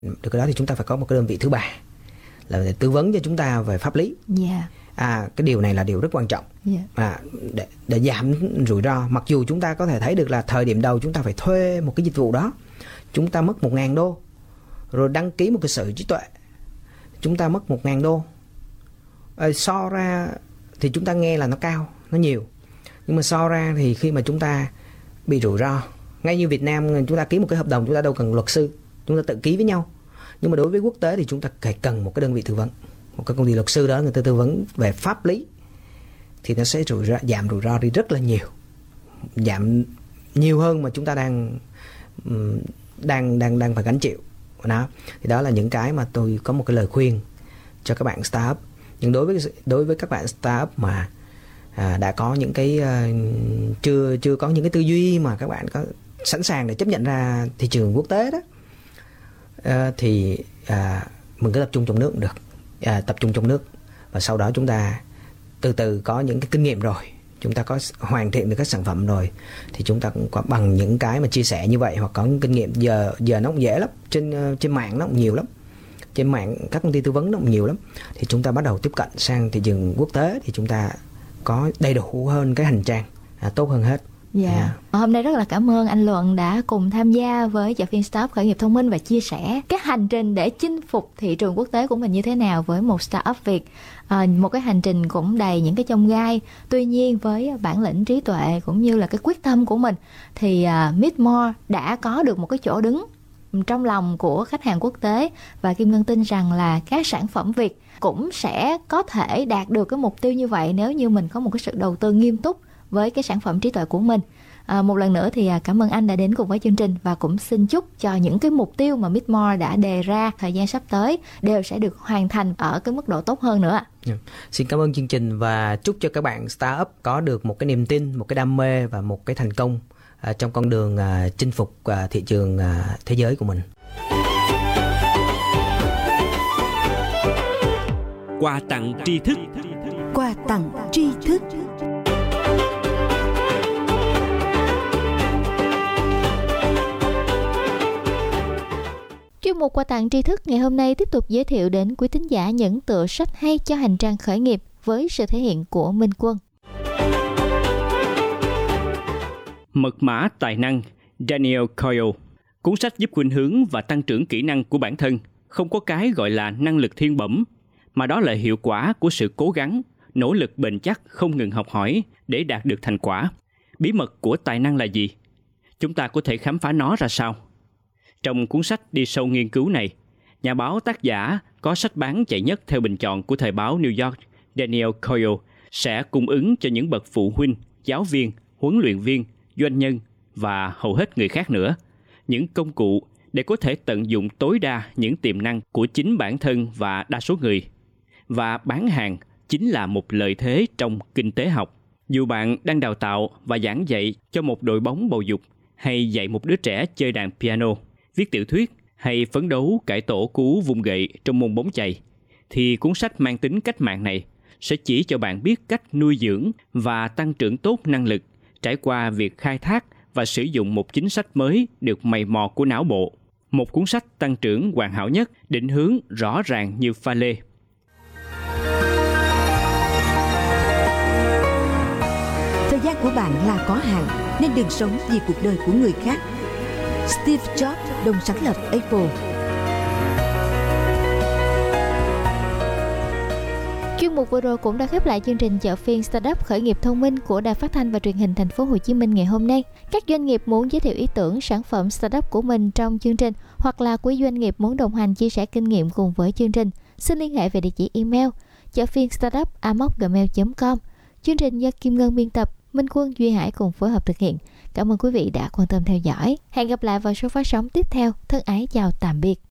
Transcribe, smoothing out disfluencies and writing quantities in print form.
được cái đó thì chúng ta phải có một cái đơn vị thứ ba là để tư vấn cho chúng ta về pháp lý. Cái điều này là điều rất quan trọng. Để giảm rủi ro. Mặc dù chúng ta có thể thấy được là thời điểm đầu chúng ta phải thuê một cái dịch vụ đó, chúng ta mất $1.000, rồi đăng ký một cái sở hữu trí tuệ chúng ta mất $1.000. So ra thì chúng ta nghe là nó cao, nó nhiều, nhưng mà so ra thì khi mà chúng ta bị rủi ro, ngay như Việt Nam chúng ta ký một cái hợp đồng, chúng ta đâu cần luật sư, chúng ta tự ký với nhau. Nhưng mà đối với quốc tế thì chúng ta cần một cái đơn vị tư vấn, một cái công ty luật sư đó người ta tư vấn về pháp lý, thì nó sẽ giảm rủi ro đi rất là nhiều, giảm nhiều hơn mà chúng ta đang phải gánh chịu đó. Thì đó là những cái mà tôi có một cái lời khuyên cho các bạn startup. Nhưng đối với các bạn startup mà đã có những cái chưa có những cái tư duy mà các bạn có sẵn sàng để chấp nhận ra thị trường quốc tế đó, thì mình cứ tập trung trong nước cũng được. Tập trung trong nước, và sau đó chúng ta từ từ có những cái kinh nghiệm rồi, chúng ta có hoàn thiện được các sản phẩm rồi, thì chúng ta cũng có bằng những cái mà chia sẻ như vậy, hoặc có kinh nghiệm. Giờ nó cũng dễ lắm, trên mạng nó cũng nhiều lắm, trên mạng các công ty tư vấn nó cũng nhiều lắm, thì chúng ta bắt đầu tiếp cận sang thị trường quốc tế thì chúng ta có đầy đủ hơn cái hành trang, tốt hơn hết. Hôm nay rất là cảm ơn anh Luận đã cùng tham gia với chợ phiên Startup khởi nghiệp thông minh và chia sẻ cái hành trình để chinh phục thị trường quốc tế của mình như thế nào với một startup Việt. Một cái hành trình cũng đầy những cái chông gai. Tuy nhiên với bản lĩnh, trí tuệ cũng như là cái quyết tâm của mình thì Meetmore đã có được một cái chỗ đứng trong lòng của khách hàng quốc tế, và Kim Ngân tin rằng là các sản phẩm Việt cũng sẽ có thể đạt được cái mục tiêu như vậy nếu như mình có một cái sự đầu tư nghiêm túc với cái sản phẩm trí tuệ của mình. Một lần nữa thì cảm ơn anh đã đến cùng với chương trình, và cũng xin chúc cho những cái mục tiêu mà Meetmore đã đề ra thời gian sắp tới đều sẽ được hoàn thành ở cái mức độ tốt hơn nữa. Xin cảm ơn chương trình và chúc cho các bạn startup có được một cái niềm tin, một cái đam mê và một cái thành công trong con đường chinh phục thị trường thế giới của mình. Quà tặng tri thức. Quà tặng tri thức. Chuyên mục quà tặng tri thức ngày hôm nay tiếp tục giới thiệu đến quý thính giả những tựa sách hay cho hành trang khởi nghiệp với sự thể hiện của Minh Quân. Mật mã tài năng, Daniel Coyle. Cuốn sách giúp khuynh hướng và tăng trưởng kỹ năng của bản thân. Không có cái gọi là năng lực thiên bẩm, mà đó là hiệu quả của sự cố gắng, nỗ lực bền chắc, không ngừng học hỏi để đạt được thành quả. Bí mật của tài năng là gì? Chúng ta có thể khám phá nó ra sao? Trong cuốn sách đi sâu nghiên cứu này, nhà báo tác giả có sách bán chạy nhất theo bình chọn của thời báo New York, Daniel Coyle, sẽ cung ứng cho những bậc phụ huynh, giáo viên, huấn luyện viên, doanh nhân và hầu hết người khác nữa những công cụ để có thể tận dụng tối đa những tiềm năng của chính bản thân và đa số người. Và bán hàng chính là một lợi thế trong kinh tế học. Dù bạn đang đào tạo và giảng dạy cho một đội bóng bầu dục, hay dạy một đứa trẻ chơi đàn piano, viết tiểu thuyết, hay phấn đấu cải tổ cú vung gậy trong môn bóng chày, thì cuốn sách mang tính cách mạng này sẽ chỉ cho bạn biết cách nuôi dưỡng và tăng trưởng tốt năng lực trải qua việc khai thác và sử dụng một chính sách mới được mày mò của não bộ. Một cuốn sách tăng trưởng hoàn hảo nhất, định hướng rõ ràng như pha lê. Thời gian của bạn là có hạn, nên đừng sống vì cuộc đời của người khác. Steve Jobs, đồng sáng lập Apple. Chuyên mục vừa rồi cũng đã khép lại chương trình chợ phiên Startup khởi nghiệp thông minh của Đài Phát thanh và Truyền hình Thành phố Hồ Chí Minh ngày hôm nay. Các doanh nghiệp muốn giới thiệu ý tưởng, sản phẩm startup của mình trong chương trình, hoặc là quý doanh nghiệp muốn đồng hành chia sẻ kinh nghiệm cùng với chương trình, xin liên hệ về địa chỉ email chợ phiên startup@gmail.com. Chương trình do Kim Ngân biên tập, Minh Quân, Duy Hải cùng phối hợp thực hiện. Cảm ơn quý vị đã quan tâm theo dõi. Hẹn gặp lại vào số phát sóng tiếp theo. Thân ái chào tạm biệt.